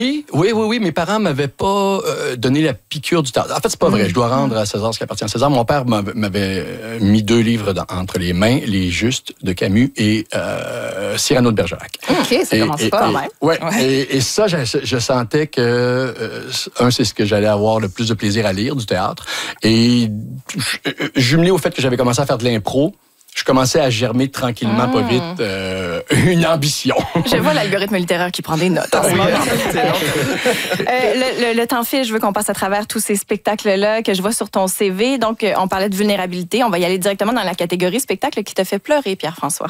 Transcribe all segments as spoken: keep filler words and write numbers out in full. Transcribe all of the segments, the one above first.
Oui, oui, oui, oui. Mes parents m'avaient pas euh, donné la piqûre du théâtre. En fait, c'est pas vrai. Je dois rendre à César ce qui appartient à César. Mon père m'avait mis deux livres dans, entre les mains, Les Justes de Camus et euh, Cyrano de Bergerac. OK, ça et, commence et, pas et, quand même. Ouais, ouais. Et, et ça, je, je sentais que, euh, un, c'est ce que j'allais avoir le plus de plaisir à lire, du théâtre. Et jumelé au fait que j'avais commencé à faire de l'impro, je commençais à germer tranquillement, mmh. pas vite, euh, une ambition. Je vois l'algorithme littéraire qui prend des notes en ce moment. euh, le, le, le temps file, je veux qu'on passe à travers tous ces spectacles-là que je vois sur ton C V. Donc, on parlait de vulnérabilité. On va y aller directement dans la catégorie spectacle qui t'a fait pleurer, Pierre-François.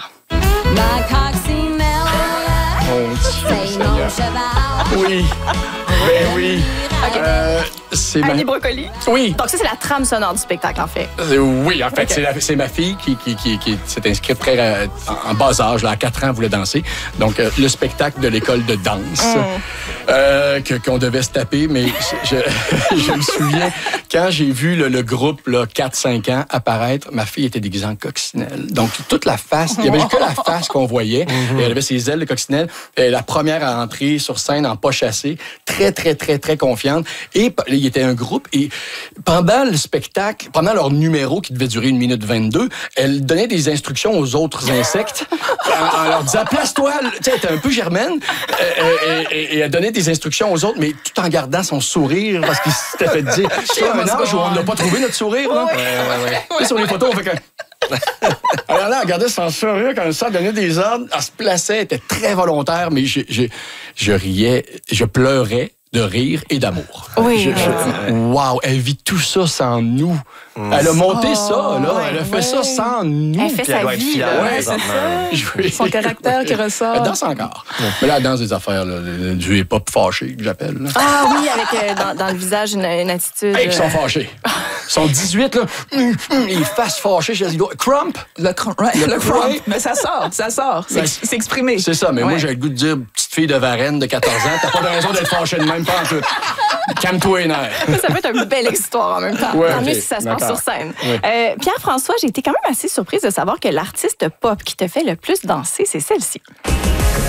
Oui, ben oui. Okay. Euh, c'est Annie ma... Brocoli. Oui. Donc ça, c'est la trame sonore du spectacle, en fait. Euh, oui, en fait, okay. c'est, la, c'est ma fille qui, qui, qui, qui s'est inscrite très euh, en, en bas âge, là, à quatre ans, elle voulait danser. Donc, euh, le spectacle de l'école de danse mm. euh, que, qu'on devait se taper. Mais je, je, je me souviens, quand j'ai vu le, le groupe là, quatre cinq ans apparaître, ma fille était déguisée en coccinelle. Donc, toute la face, il n'y avait que la face qu'on voyait. Mm-hmm. Et elle avait ses ailes de coccinelle. Et la première à entrer sur scène en pas chassé, très, très, très, très confiante. Et il y était un groupe. Et pendant le spectacle, pendant leur numéro qui devait durer une minute vingt-deux, elle donnait des instructions aux autres insectes en, en leur disant « Place-toi! » Tu sais, elle était un peu germaine. Euh, et, et, et elle donnait des instructions aux autres, mais tout en gardant son sourire parce qu'il s'était fait dire « C'est un âge où on n'a pas trouvé notre sourire. » là. Ouais, ouais, ouais. ouais. Sur les photos, on fait que... Alors là, elle regardait son sourire comme ça, elle donnait des ordres, elle se plaçait, elle était très volontaire, mais je, je, je riais, je pleurais de rire et d'amour. Oui. Je, je, wow, elle vit tout ça sans nous. Mmh. Elle a monté oh, ça, là. Ouais, elle a fait ouais. ça sans nous. Elle fait sa elle vie, là. Ouais, c'est ça. Son caractère qui ressort. Elle danse encore. Ouais. Mais là, elle danse des affaires, là, du hip-hop fâché, que j'appelle. Là. Ah oui, avec euh, dans, dans le visage une, une attitude... Hey, ils sont fâchés. Ils sont dix-huit, là. Ils fassent fâchés. Je dis, crump. Le crump. Ouais, le, le crump. crump. Mais ça sort, ça sort. C'est, ben, c'est exprimé. C'est ça, mais ouais. moi, j'ai le goût de dire, petite fille de Varennes de quatorze ans, t'as pas de raison d'être fâchée de même, pas en tout. Calme-toi les nerfs. Ça peut être une belle histoire en même temps. Ouais, Tant mieux okay. si ça se D'accord. passe sur scène. Ouais. Euh, Pierre-François, j'ai été quand même assez surprise de savoir que l'artiste pop qui te fait le plus danser, c'est celle-ci.